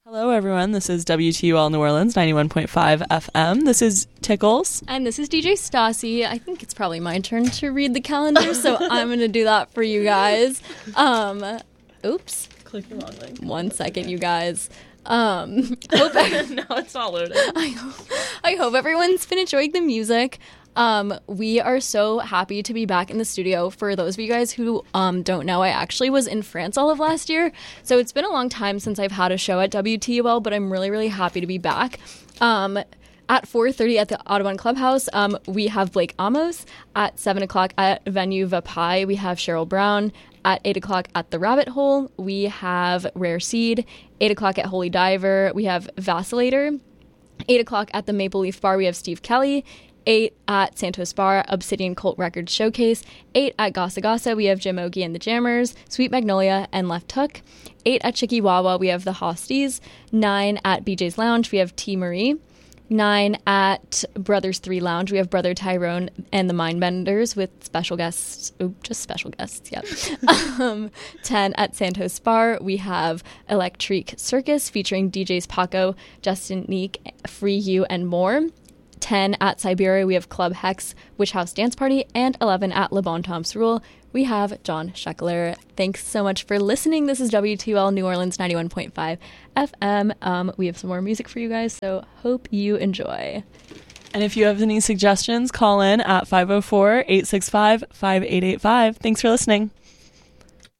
Hello, everyone. This is WTUL New Orleans, 91.5 FM. This is Tickles. And this is DJ Stassi. I think it's probably my turn to read the calendar, so I'm going to do that for you guys. Oops. Click the wrong link. 1 second, you guys. No, it's not loaded. I hope everyone's been enjoying the music. We are so happy to be back in the studio. For those of you guys who don't know, I actually was in France all of last year, so it's been a long time since I've had a show at WTUL, but I'm really, really happy to be back. At 4:30 at the Audubon Clubhouse, we have Blake Amos. At 7 o'clock at Venue Vapai, we have Cheryl Brown. At 8 o'clock at The Rabbit Hole, we have Rare Seed. 8 o'clock at Holy Diver, we have Vacillator. 8 o'clock at the Maple Leaf Bar, we have Steve Kelly. 8 at Santos Bar, Obsidian Cult Records Showcase. 8 at Gossa Gossa, we have Jim Ogie and the Jammers, Sweet Magnolia, and Left Hook. 8 at Chicky Wawa, we have the Hosties. 9 at BJ's Lounge, we have T. Marie. 9 at Brothers 3 Lounge, we have Brother Tyrone and the Mindbenders with special guests. Oh, just special guests, yep. 10 at Santos Bar, we have Electric Circus featuring DJs Paco, Justin Neek, Free You, and more. 10 at Siberia, we have Club Hex, Witch House Dance Party, and 11 at Le Bon Temps Rule, we have John Scheckler. Thanks so much for listening. This is WTUL New Orleans 91.5 FM. We have some more music for you guys, so hope you enjoy. And if you have any suggestions, call in at 504-865-5885. Thanks for listening.